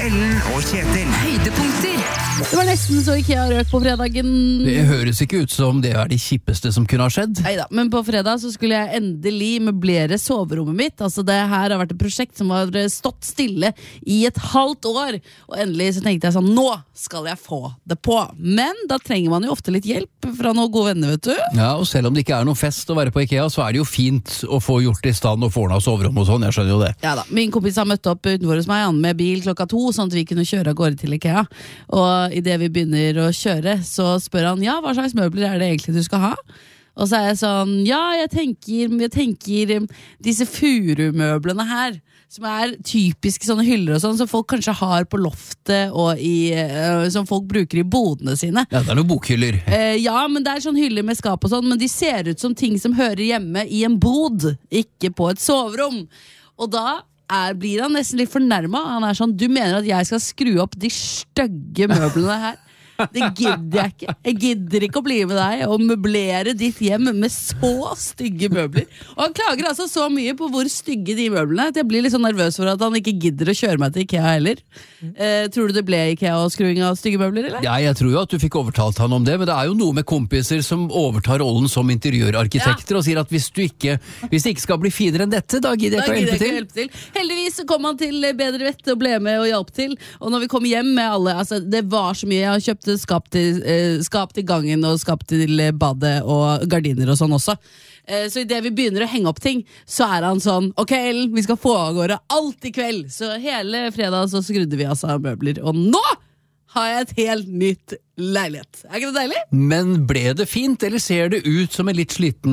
Ellen og Kjetil. Høydepunkter. Det var nesten så IKEA røk på fredagen. Det høres ikke ut som det er de kjippeste som kunne ha skjedd. Neida, men på fredag så skulle jeg endelig møblere soverommet mitt. Altså det her har vært et prosjekt som har stått stille i et halvt år. Og endelig så tenkte jeg sånn, nå skal jeg få det på. Men da trenger man jo ofte litt hjelp fra noen gode venner, vet du. Ja, og selv om det ikke er noe fest å være på IKEA, så er det jo fint å få gjort det i stand og få ordnet soverom og sånn, jeg skjønner jo det. Ja da, min kompis har møtt opp utenfor hos meg, han med bil 2:00, sånn at vi kunne kjøre av gårde til IKEA. Og i det vi begynner å kjøre, så spør han, ja, hva slags møbler er det egentlig du skal ha? Og så er jeg sånn, ja, jeg tenker disse furumøblene her, som er typiske sånne hyller og sånn, som folk kanskje har på loftet, og som folk bruker i bodene sine. Ja, det er noen bokhyller. Ja, men det er sånn hyller med skap og sånn, men de ser ut som ting som hører hjemme i en bod, ikke på et soverom. Og da blir han nesten litt fornærmet. Han er sånn, du mener at jeg skal skru opp de stygge møblene her? Det gidder jeg ikke. Jeg gidder ikke å bli med deg og møblere ditt hjem med så stygge møbler. Og han klager altså så mye på hvor stygge de møblene er, at jeg blir litt sånn nervøs for at han ikke gidder å kjøre meg til IKEA heller. Tror du det ble IKEA og skruing av stygge møbler, eller? Ja, jeg tror jo at du fikk overtalt han om det, men det er jo noe med kompiser som overtar rollen som interiørarkitekter, og sier at hvis det ikke skal bli finere enn dette, da gidder jeg ikke å hjelpe til. Heldigvis kom han til bedre vett og ble med og hjalp til. Og når vi kom hjem med alle, altså det var så mye, jeg har kjøpt skap til gangen og skap til badet og gardiner og sånn også. Så i det vi begynner å henge opp ting, så er han sånn, ok Ellen, vi skal få av gårde alt i kveld. Så hele fredag så skrudde vi altså møbler, og nå har jeg et helt nytt leilighet. Er ikke det deilig? Men ble det fint, eller ser det ut som en litt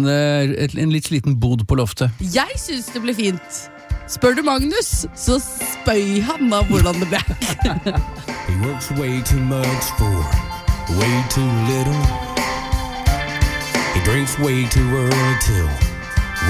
sliten bod på loftet? Jeg synes det ble fint. Spør du Magnus, så spøy han av hvordan det ble. He works way too much for way too little. He drinks way too early till